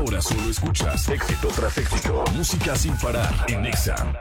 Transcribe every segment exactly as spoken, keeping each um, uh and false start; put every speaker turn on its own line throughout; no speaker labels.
Ahora solo escuchas éxito tras éxito. Música sin parar en Exa.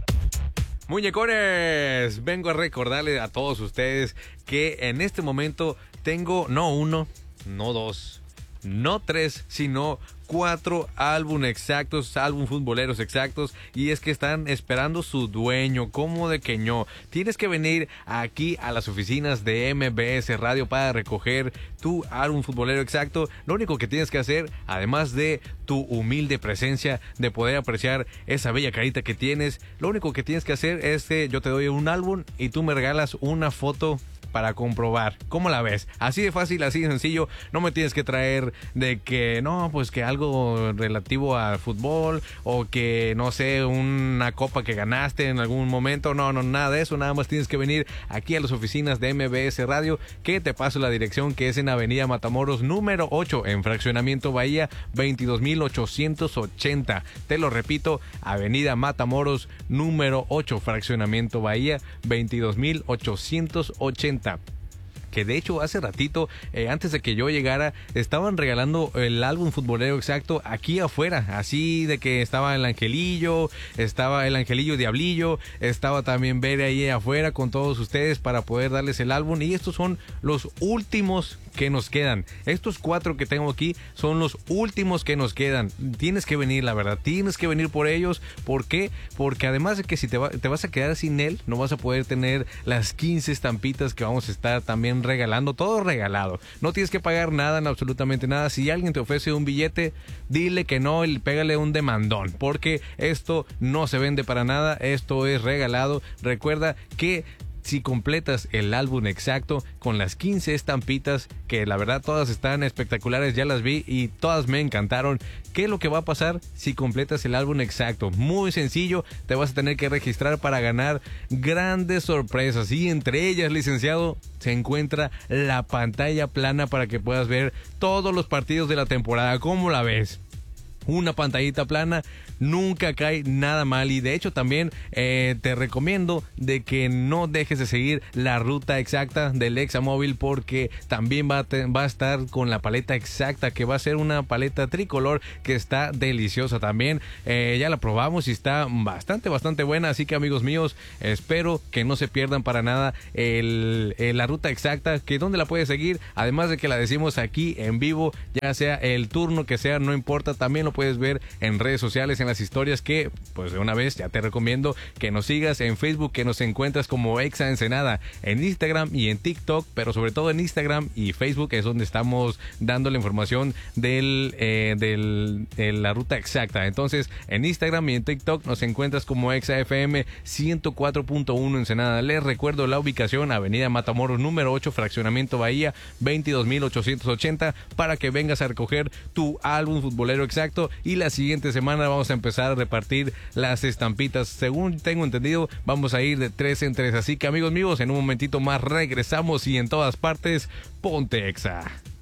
Muñecones, vengo a recordarles a todos ustedes que en este momento tengo no uno, no dos, no tres, sino cuatro álbumes exactos, álbum futboleros exactos, y es que están esperando su dueño. ¿Cómo de que no? Tienes que venir aquí a las oficinas de M B S Radio para recoger tu álbum futbolero exacto. Lo único que tienes que hacer, además de tu humilde presencia, de poder apreciar esa bella carita que tienes, lo único que tienes que hacer es que yo te doy un álbum y tú me regalas una foto para comprobar. ¿Cómo la ves? Así de fácil, así de sencillo. No me tienes que traer de que no, pues que algo relativo al fútbol o que no sé, una copa que ganaste en algún momento. No, no, nada de eso. Nada más tienes que venir aquí a las oficinas de M B S Radio, que te paso la dirección, que es en Avenida Matamoros número ocho, en Fraccionamiento Bahía, veintidós mil ochocientos ochenta. Te lo repito, Avenida Matamoros número ocho, Fraccionamiento Bahía, veintidós mil ochocientos ochenta. Que de hecho hace ratito, eh, antes de que yo llegara, estaban regalando el álbum futbolero exacto aquí afuera, así de que estaba el Angelillo, estaba el Angelillo Diablillo, estaba también Bere ahí afuera con todos ustedes para poder darles el álbum, y estos son los últimos que nos quedan. Estos cuatro que tengo aquí son los últimos que nos quedan. Tienes que venir, la verdad, tienes que venir por ellos. ¿Por qué? Porque además de que si te, va, te vas a quedar sin él, no vas a poder tener las quince estampitas que vamos a estar también regalando, todo regalado. No tienes que pagar nada, no, absolutamente nada. Si alguien te ofrece un billete, dile que no y pégale un demandón, porque esto no se vende para nada, esto es regalado. Recuerda que si completas el álbum exacto con las quince estampitas, que la verdad todas están espectaculares, ya las vi y todas me encantaron. ¿Qué es lo que va a pasar si completas el álbum exacto? Muy sencillo, te vas a tener que registrar para ganar grandes sorpresas, y entre ellas, licenciado, se encuentra la pantalla plana para que puedas ver todos los partidos de la temporada. ¿Cómo la ves? Una pantallita plana nunca cae nada mal, y de hecho también eh, te recomiendo de que no dejes de seguir la ruta exacta del Examóvil, porque también va a, te, va a estar con la paleta exacta, que va a ser una paleta tricolor que está deliciosa también. Eh, ya la probamos y está bastante bastante buena, así que amigos míos, espero que no se pierdan para nada el, el, la ruta exacta, que donde la puedes seguir, además de que la decimos aquí en vivo, ya sea el turno que sea, no importa, también lo puedes ver en redes sociales, en las historias, que pues de una vez ya te recomiendo que nos sigas en Facebook, que nos encuentras como Exa Ensenada, en Instagram y en TikTok, pero sobre todo en Instagram y Facebook es donde estamos dando la información del, eh, del de la ruta exacta. Entonces en Instagram y en TikTok nos encuentras como Exa F M ciento cuatro punto uno Ensenada. Les recuerdo la ubicación: Avenida Matamoros número ocho, Fraccionamiento Bahía, veintidós mil ochocientos ochenta, para que vengas a recoger tu álbum futbolero exacto. Y la siguiente semana vamos a empezar a repartir las estampitas. Según tengo entendido, vamos a ir de tres en tres. Así que amigos míos, en un momentito más regresamos, y en todas partes, ponte Exa.